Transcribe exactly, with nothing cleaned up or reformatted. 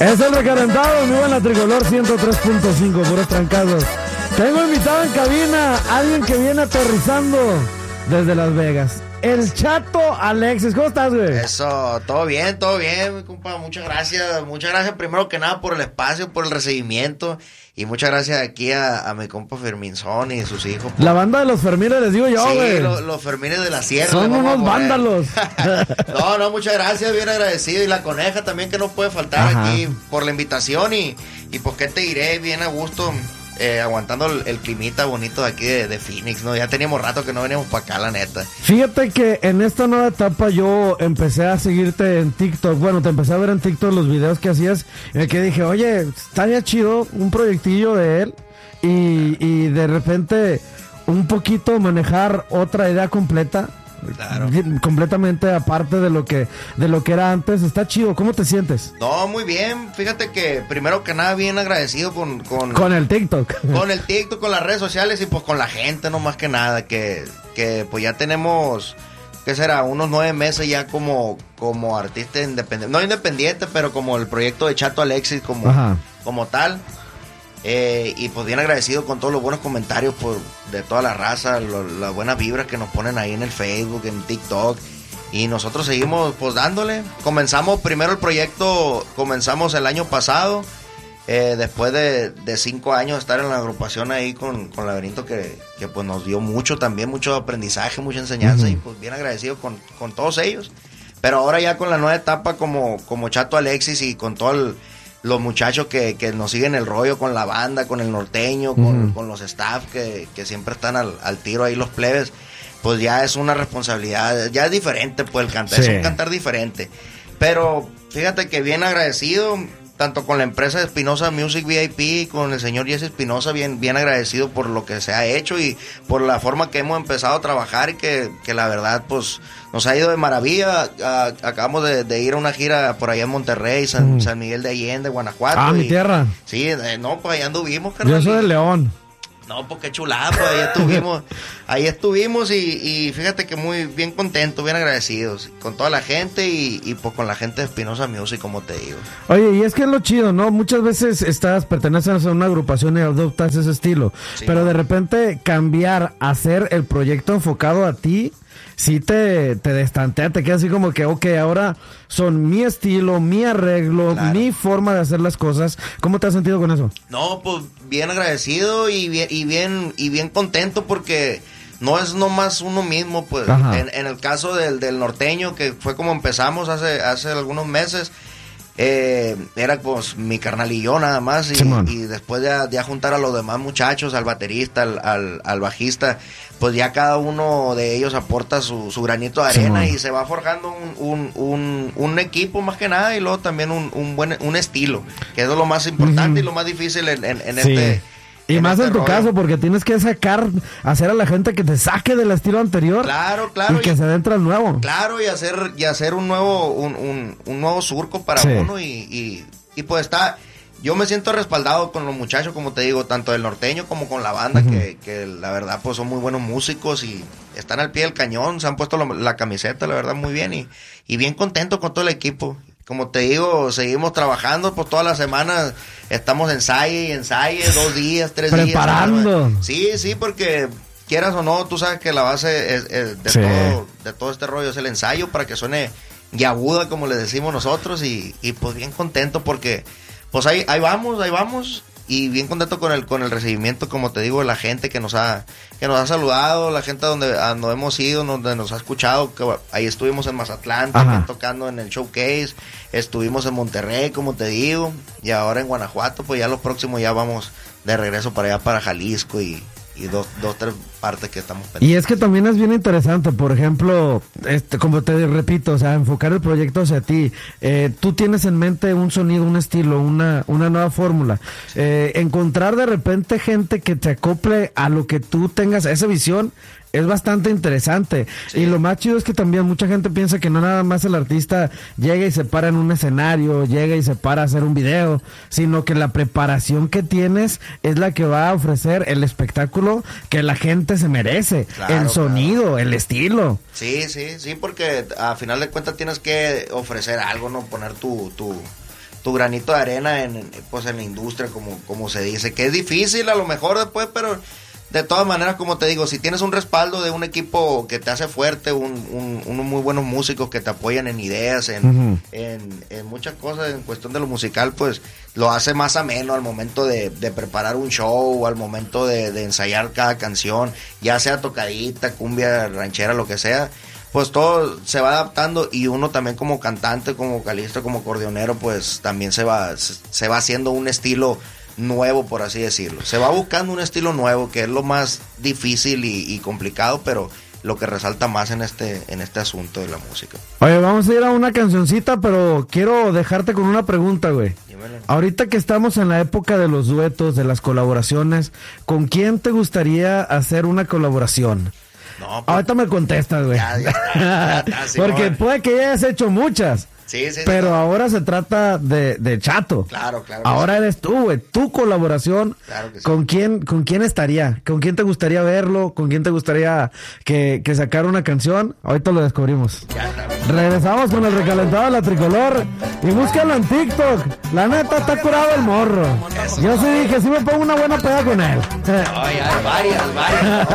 Es el recalentado, muy buena Tricolor ciento tres punto cinco, puros trancados. Tengo invitado en cabina a alguien que viene aterrizando desde Las Vegas. El Chato Alexis, ¿cómo estás, güey? Eso, todo bien, todo bien, mi compa, muchas gracias, muchas gracias primero que nada por el espacio, por el recibimiento, y muchas gracias aquí a, a mi compa Ferminzón y sus hijos. Por... La banda de los Fermines, les digo yo, güey. Sí, lo, los Fermines de la Sierra. Son unos vándalos. No, no, muchas gracias, bien agradecido, y la coneja también que no puede faltar. Ajá. Aquí por la invitación, y, y pues qué te diré, bien a gusto. Eh, aguantando el, el climita bonito de aquí de, de Phoenix, ¿no? Ya teníamos rato que no veníamos para acá, la neta. Fíjate que en esta nueva etapa yo empecé a seguirte en TikTok. Bueno, te empecé a ver en TikTok los videos que hacías, en el que dije, oye, estaría chido un proyectillo de él y, y de repente un poquito manejar otra idea completa. Claro. Completamente aparte de lo que de lo que era antes. Está chido, ¿cómo te sientes? No, muy bien, fíjate que primero que nada bien agradecido con con, con el TikTok con el TikTok, con las redes sociales y pues con la gente, no más que nada, que, que pues ya tenemos, ¿qué será? Unos nueve meses ya como, como artista independiente, no independiente, pero como el proyecto de Chato Alexis como, Ajá. como tal. Eh, y pues bien agradecido con todos los buenos comentarios por, de toda la raza, lo, las buenas vibras que nos ponen ahí en el Facebook, en TikTok, y nosotros seguimos pues dándole. Comenzamos primero el proyecto, comenzamos el año pasado, eh, después de, de cinco años de estar en la agrupación ahí con, con Laberinto, que, que pues nos dio mucho también, mucho aprendizaje, mucha enseñanza, uh-huh. y pues bien agradecido con, con todos ellos. Pero ahora ya con la nueva etapa como, como Chato Alexis y con todo el los muchachos que, que nos siguen el rollo con la banda, con el norteño, con, uh-huh. con los staff que, que siempre están al, al tiro ahí los plebes, pues ya es una responsabilidad, ya es diferente pues el cantar, sí. es un cantar diferente. Pero fíjate que bien agradecido, tanto con la empresa de Espinosa Music V I P, con el señor Jesse Espinosa, bien, bien agradecido por lo que se ha hecho y por la forma que hemos empezado a trabajar, y que, que la verdad pues nos ha ido de maravilla. A, acabamos de, de ir a una gira por allá en Monterrey, San, mm. San Miguel de Allende, Guanajuato. Ah, y, mi tierra. Sí, eh, no, pues allá anduvimos, carnal. Yo soy de León. No, pues qué chulada, pues ahí estuvimos, ahí estuvimos y, y fíjate que muy bien contentos, bien agradecidos con toda la gente y, y pues con la gente de Espinosa Music, como te digo. Oye, y es que es lo chido, ¿no? Muchas veces estás, perteneces a una agrupación y adoptas ese estilo, sí, pero de repente cambiar, hacer el proyecto enfocado a ti, sí te, te destantea, te queda así como que, ok, ahora son mi estilo, mi arreglo, claro. mi forma de hacer las cosas. ¿Cómo te has sentido con eso? No, pues bien agradecido y bien, y bien, y bien contento, porque no es nomás uno mismo, pues. En, en el caso del, del norteño, que fue como empezamos hace, hace algunos meses, eh, era pues mi carnal y yo nada más, y, sí, y después de, de juntar a los demás muchachos, al baterista, al, al, al bajista, pues ya cada uno de ellos aporta su, su granito de arena, sí, y se va forjando un, un, un, un equipo más que nada, y luego también un, un buen un estilo, que es lo más importante, uh-huh. y lo más difícil en, en, en sí. este... Y en más este en tu rollo. caso, porque tienes que sacar, hacer a la gente que te saque del estilo anterior. Claro, claro. Y que y, se adentre al nuevo. Claro, y hacer, y hacer un nuevo, un, un, un nuevo surco para sí. uno, y, y, y pues está... Yo me siento respaldado con los muchachos, como te digo, tanto del norteño como con la banda, uh-huh. que, que la verdad pues son muy buenos músicos y están al pie del cañón, se han puesto la, la camiseta, la verdad, muy bien, y, y bien contento con todo el equipo. Como te digo, seguimos trabajando, pues todas las semanas estamos ensaye y ensaye, dos días, tres Preparando. días. Preparando. Sí, sí, porque quieras o no, tú sabes que la base es, es de, sí. todo, de todo este rollo es el ensayo, para que suene y aguda, como le decimos nosotros, y, y pues bien contento porque... Pues ahí, ahí vamos, ahí vamos, y bien contento con el con el recibimiento, como te digo, de la gente que nos ha que nos ha saludado, la gente donde, a donde hemos ido, donde nos ha escuchado, que ahí estuvimos en Mazatlán, Ajá. también tocando en el showcase, estuvimos en Monterrey, como te digo, y ahora en Guanajuato, pues ya los próximos ya vamos de regreso para allá, para Jalisco, y, y dos, dos, tres partes que estamos pendientes. Y es que también es bien interesante, por ejemplo, este, como te repito, o sea, enfocar el proyecto hacia ti. Eh, tú tienes en mente un sonido, un estilo, una, una nueva fórmula. Eh, encontrar de repente gente que te acople a lo que tú tengas, a esa visión, es bastante interesante. Sí. Y lo más chido es que también mucha gente piensa que no nada más el artista llega y se para en un escenario, llega y se para a hacer un video, sino que la preparación que tienes es la que va a ofrecer el espectáculo que la gente se merece. Claro, el sonido, claro. el estilo. Sí, sí, sí, porque a final de cuentas tienes que ofrecer algo, ¿no? Poner tu... tu tu granito de arena en, en, pues en la industria, como, como se dice, que es difícil a lo mejor después, pero de todas maneras, como te digo, si tienes un respaldo de un equipo que te hace fuerte, un, un, unos muy buenos músicos que te apoyan en ideas, en, uh-huh. en, en muchas cosas, en cuestión de lo musical, pues lo hace más ameno al momento de, de preparar un show, al momento de, de ensayar cada canción, ya sea tocadita, cumbia, ranchera, lo que sea. Pues todo se va adaptando y uno también como cantante, como vocalista, como acordeonero, pues también se va, se, se va haciendo un estilo nuevo, por así decirlo. Se va buscando un estilo nuevo, que es lo más difícil y, y complicado, pero lo que resalta más en este, en este asunto de la música. Oye, vamos a ir a una cancioncita, pero quiero dejarte con una pregunta, güey. Dímelo. Ahorita que estamos en la época de los duetos, de las colaboraciones, ¿con quién te gustaría hacer una colaboración? No, pues, ahorita me contestas, güey. Ya, ya, ya, ya, sí, porque joder. Puede que ya hayas hecho muchas. Sí, sí, pero sí, ahora se trata de, de Chato. Claro, claro. Ahora sí. Eres tú, güey. Tu colaboración. Claro que sí. ¿Con quién, con quién estaría? ¿Con quién te gustaría verlo? ¿Con quién te gustaría que, que sacara una canción? Ahorita lo descubrimos. Ya, claro. Regresamos con el recalentado de la tricolor. Y búscalo en TikTok. La neta está curado el morro. Yo sí dije, sí me pongo una buena peda con él. Ay, hay varias, varias.